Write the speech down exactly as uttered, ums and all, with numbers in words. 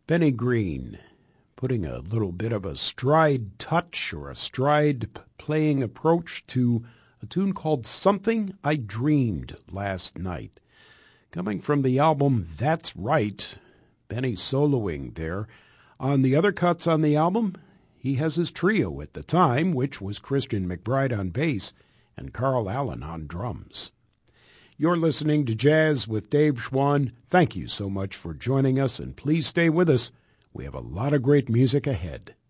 Benny Green, putting a little bit of a stride touch or a stride playing approach to a tune called Something I Dreamed Last Night. Coming from the album That's Right, Benny soloing there. On the other cuts on the album, he has his trio at the time, which was Christian McBride on bass and Carl Allen on drums. You're listening to Jazz with Dave Schwann. Thank you so much for joining us, and please stay with us. We have a lot of great music ahead.